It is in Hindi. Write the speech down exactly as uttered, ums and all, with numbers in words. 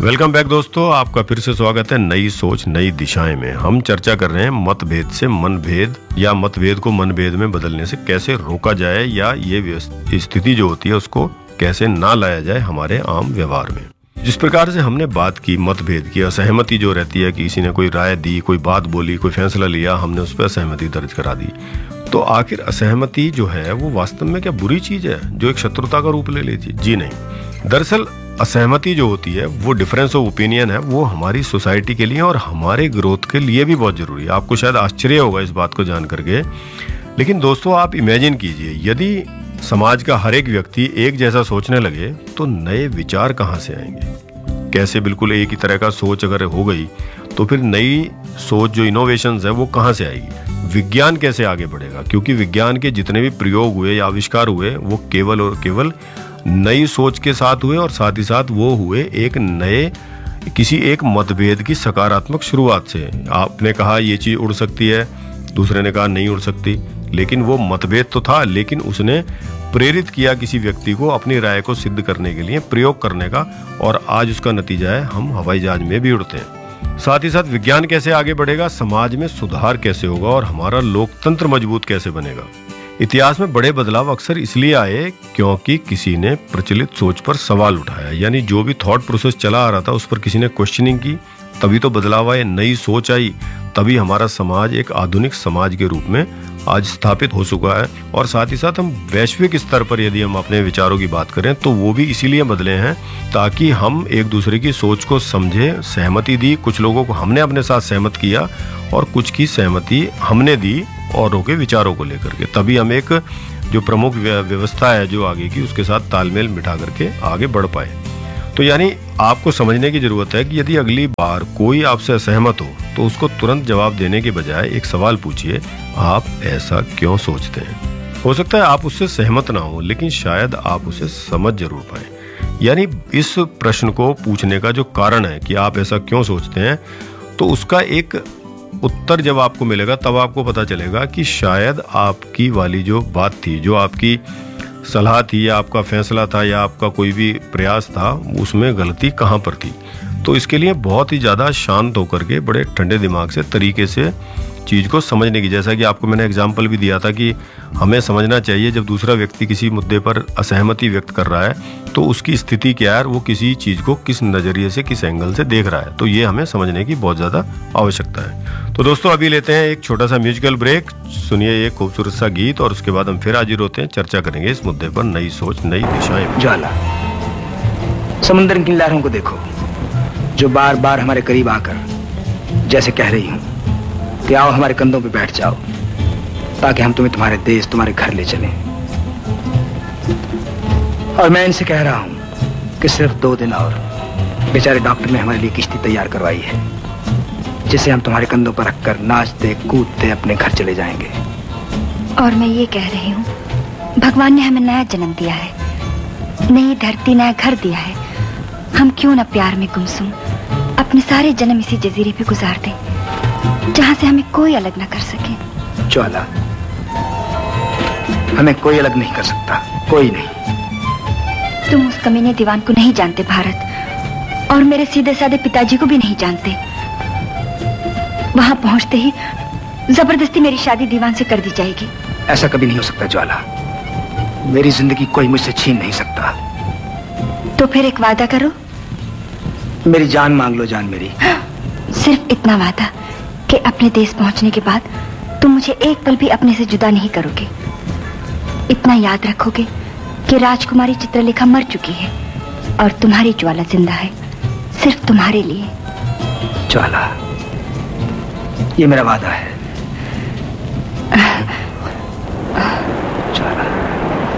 वेलकम बैक दोस्तों, आपका फिर से स्वागत है नई सोच नई दिशाएं में। हम चर्चा कर रहे हैं मतभेद से मनभेद या मतभेद को मनभेद में बदलने से कैसे रोका जाए या ये स्थिति जो होती है उसको कैसे ना लाया जाए हमारे आम व्यवहार में। जिस प्रकार से हमने बात की मतभेद की, असहमति जो रहती है कि किसी ने कोई राय दी, कोई बात बोली, कोई फैसला लिया, हमने उस पर असहमति दर्ज करा दी। तो आखिर असहमति जो है वो वास्तव में क्या बुरी चीज है जो एक शत्रुता का रूप ले लेती है? जी नहीं। दरअसल असहमति जो होती है वो डिफरेंस ऑफ ओपिनियन है, वो हमारी सोसाइटी के लिए और हमारे ग्रोथ के लिए भी बहुत जरूरी है। आपको शायद आश्चर्य होगा इस बात को जान करके, लेकिन दोस्तों आप इमेजिन कीजिए यदि समाज का हर एक व्यक्ति एक जैसा सोचने लगे तो नए विचार कहाँ से आएंगे? कैसे बिल्कुल एक ही तरह का सोच अगर हो गई तो फिर नई सोच जो इनोवेशंस है वो कहाँ से आएगी? विज्ञान कैसे आगे बढ़ेगा? क्योंकि विज्ञान के जितने भी प्रयोग हुए या आविष्कार हुए वो केवल और केवल नई सोच के साथ हुए और साथ ही साथ वो हुए एक नए किसी एक मतभेद की सकारात्मक शुरुआत से। आपने कहा ये चीज उड़ सकती है, दूसरे ने कहा नहीं उड़ सकती, लेकिन वो मतभेद तो था, लेकिन उसने प्रेरित किया किसी व्यक्ति को अपनी राय को सिद्ध करने के लिए प्रयोग करने का, और आज उसका नतीजा है हम हवाई जहाज में भी उड़ते हैं। साथ ही साथ विज्ञान कैसे आगे बढ़ेगा, समाज में सुधार कैसे होगा और हमारा लोकतंत्र मजबूत कैसे बनेगा। इतिहास में बड़े बदलाव अक्सर इसलिए आए क्योंकि किसी ने प्रचलित सोच पर सवाल उठाया, यानी जो भी थॉट प्रोसेस चला आ रहा था उस पर किसी ने क्वेश्चनिंग की, तभी तो बदलाव आए, नई सोच आई, तभी हमारा समाज एक आधुनिक समाज के रूप में आज स्थापित हो चुका है। और साथ ही साथ हम वैश्विक स्तर पर यदि हम अपने विचारों की बात करें तो वो भी इसीलिए बदले हैं ताकि हम एक दूसरे की सोच को समझें, सहमति दी, कुछ लोगों को हमने अपने साथ सहमत किया और कुछ की सहमति हमने दी औरों के विचारों को लेकर के, तभी हम एक जो प्रमुख व्यवस्था है जो आगे की उसके साथ तालमेल बिठा करके आगे बढ़ पाए। तो यानी आपको समझने की जरूरत है कि यदि अगली बार कोई आपसे असहमत हो तो उसको तुरंत जवाब देने के बजाय एक सवाल पूछिए, आप ऐसा क्यों सोचते हैं? हो सकता है आप उससे सहमत ना हो, लेकिन शायद आप उसे समझ जरूर पाए। यानी इस प्रश्न को पूछने का जो कारण है कि आप ऐसा क्यों सोचते हैं, तो उसका एक उत्तर जब आपको मिलेगा तब आपको पता चलेगा कि शायद आपकी वाली जो बात थी, जो आपकी सलाह थी या आपका फैसला था या आपका कोई भी प्रयास था, उसमें गलती कहाँ पर थी। तो इसके लिए बहुत ही ज़्यादा शांत होकर के बड़े ठंडे दिमाग से तरीके से चीज़ को समझने की, जैसा कि आपको मैंने एग्जाम्पल भी दिया था कि हमें समझना चाहिए जब दूसरा व्यक्ति किसी मुद्दे पर असहमति व्यक्त कर रहा है तो उसकी स्थिति क्या है, वो किसी चीज़ को किस नज़रिए से, किस एंगल से देख रहा है। तो ये हमें समझने की बहुत ज़्यादा आवश्यकता है। तो दोस्तों अभी लेते हैं एक छोटा सा म्यूजिकल ब्रेक, सुनिए एक खूबसूरत सा गीत और उसके बाद हम फिर हाजिर होते हैं, चर्चा करेंगे इस मुद्दे पर, नई सोच नई दिशाएं। ज्वाला, समुद्र की लहरों को देखो जो बार बार हमारे करीब आकर जैसे कह रही हूँ कि आओ हमारे कंधों पे बैठ जाओ ताकि हम तुम्हें तुम्हारे देश, तुम्हारे घर ले चलें। और मैं इनसे कह रहा हूं कि सिर्फ दो दिन और। बेचारे डॉक्टर ने हमारे लिए किश्ती तैयार करवाई है जिसे हम तुम्हारे कंधों पर रखकर नाचते कूदते अपने घर चले जाएंगे। और मैं ये कह रही हूँ, भगवान ने हमें नया जन्म दिया है, नई धरती, नया घर दिया है। हम क्यों न प्यार में गुमसुम अपने सारे जन्म इसी जजीरे पे गुजार दें जहाँ से हमें कोई अलग न कर सके। ज्वाला, हमें कोई अलग नहीं कर सकता, कोई नहीं। तुम उस कमीने दीवान को नहीं जानते भारत, और मेरे सीधे साधे पिताजी को भी नहीं जानते। वहां पहुंचते ही जबरदस्ती मेरी शादी दीवान से कर दी जाएगी। ऐसा कभी नहीं हो सकता ज्वाला, मेरी जिंदगी कोई मुझसे छीन नहीं सकता। तो फिर एक वादा करो। मेरी जान मांग लो, जान मेरी। सिर्फ इतना वादा कि अपने देश पहुंचने के बाद तुम मुझे एक पल भी अपने से जुदा नहीं करोगे। इतना याद रखोगे कि राजकुमारी चित्रलेखा मर चुकी है और तुम्हारी ज्वाला जिंदा है, सिर्फ तुम्हारे लिए। ज्वाला, ये मेरा वादा है।